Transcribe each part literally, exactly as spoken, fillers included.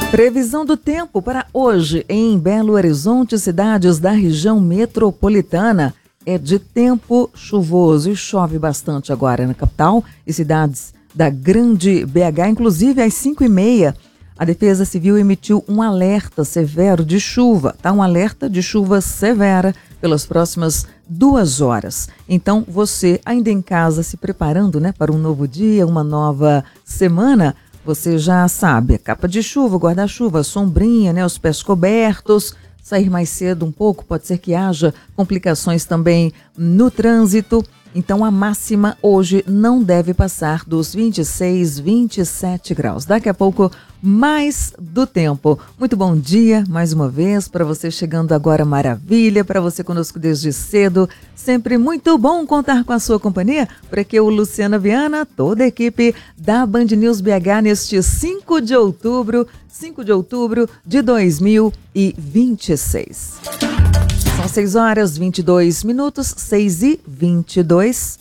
Previsão do tempo para hoje em Belo Horizonte, cidades da região metropolitana. É de tempo chuvoso e chove bastante agora na capital e cidades da grande B H, inclusive às cinco e meia. A Defesa Civil emitiu um alerta severo de chuva, tá? Um alerta de chuva severa pelas próximas duas horas. Então, você ainda em casa se preparando, né, para um novo dia, uma nova semana, você já sabe, a capa de chuva, guarda-chuva, sombrinha, né, os pés cobertos, sair mais cedo um pouco, pode ser que haja complicações também no trânsito. Então a máxima hoje não deve passar dos vinte e seis, vinte e sete graus. Daqui a pouco, mais do tempo. Muito bom dia, mais uma vez, para você chegando agora, maravilha, para você conosco desde cedo. Sempre muito bom contar com a sua companhia. Por aqui o Luciana Viana, toda a equipe da Band News B H neste cinco de outubro, cinco de outubro de dois mil e vinte e seis. São seis horas e vinte e dois minutos, seis e vinte e dois.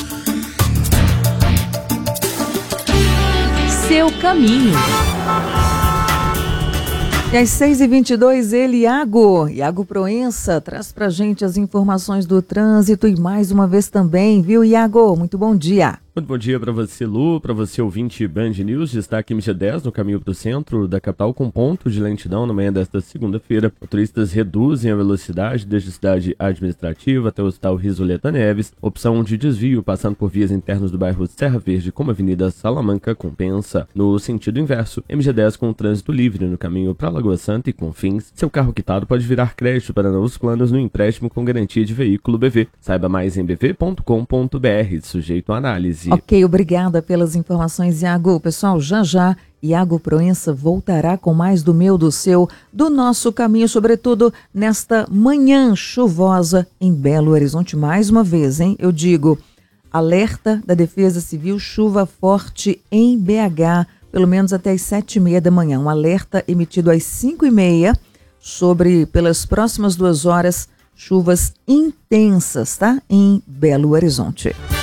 Seu caminho. E às seis e vinte e dois, ele, Iago, Iago Proença, traz pra gente as informações do trânsito e mais uma vez também, viu, Iago? Muito bom dia. Muito bom dia para você, Lu, para você ouvinte Band News. Destaque M G dez no caminho para o centro da capital com ponto de lentidão na manhã desta segunda-feira. Motoristas reduzem a velocidade desde a cidade administrativa até o Hospital Risoleta Neves. Opção de desvio passando por vias internas do bairro Serra Verde como a Avenida Salamanca compensa. No sentido inverso, M G dez com trânsito livre no caminho para Lagoa Santa e Confins. Seu carro quitado pode virar crédito para novos planos no empréstimo com garantia de veículo B V. Saiba mais em b v ponto com ponto b r, sujeito a análise. Ok, obrigada pelas informações, Iago. Pessoal, já já, Iago Proença voltará com mais do meu, do seu, do nosso caminho, sobretudo nesta manhã chuvosa em Belo Horizonte. Mais uma vez, hein? Eu digo, alerta da Defesa Civil, chuva forte em B H, pelo menos até às sete e meia da manhã. Um alerta emitido às cinco e meia sobre, pelas próximas duas horas, chuvas intensas, tá? Em Belo Horizonte.